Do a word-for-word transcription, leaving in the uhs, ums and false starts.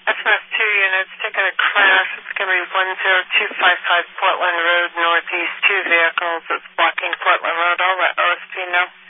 S M S two units taking a crash. It's going to be one zero two five five Portland Road Northeast. Two vehicles. It's blocking Portland Road. I'll let O S P know.